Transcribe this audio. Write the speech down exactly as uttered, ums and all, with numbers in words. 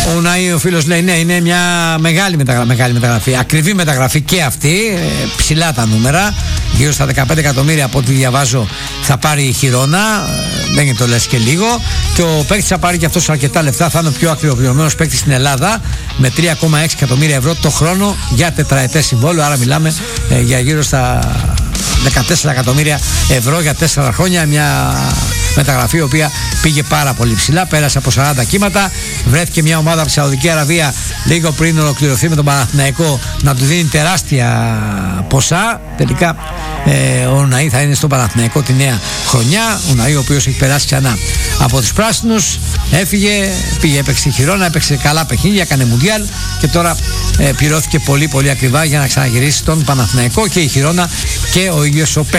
Ο Ναΐ, ο φίλος λέει, ναι, είναι μια μεγάλη, μεταγρα... μεγάλη μεταγραφή, ακριβή μεταγραφή και αυτή, ε, ψηλά τα νούμερα, γύρω στα δεκαπέντε εκατομμύρια από ό,τι διαβάζω θα πάρει η Χιρόνα, ε, δεν είναι το λες και λίγο, και ο παίκτης θα πάρει και αυτός αρκετά λεφτά, θα είναι ο πιο ακριβοποιημένος παίκτης στην Ελλάδα με τρία κόμμα έξι εκατομμύρια ευρώ το χρόνο για τετραετές συμβόλαιο, άρα μιλάμε ε, για γύρω στα δεκατέσσερα εκατομμύρια ευρώ για τέσσερα χρόνια, μια μεταγραφή η οποία πήγε πάρα πολύ ψηλά, πέρασε από σαράντα κύματα. Βρέθηκε μια ομάδα από τη Σαουδική Αραβία λίγο πριν ολοκληρωθεί με τον Παναθηναϊκό να του δίνει τεράστια ποσά. Τελικά ε, ο Ναΐ θα είναι στο Παναθηναϊκό τη νέα χρονιά. Ο Ναΐ ο οποίος έχει περάσει ξανά από τους πράσινους, έφυγε, πήγε, έπαιξε η Χιρόνα, έπαιξε καλά παιχνίδια, έκανε μουντιάλ και τώρα ε, πληρώθηκε πολύ πολύ ακριβά για να ξαναγυρίσει τον Παναθηναϊκό και η Χιρόνα και ο ίδιος ο παίκτης.